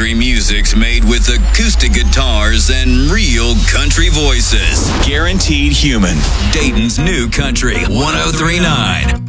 country music's made with acoustic guitars and real country voices. Guaranteed human. Dayton's new country 1039.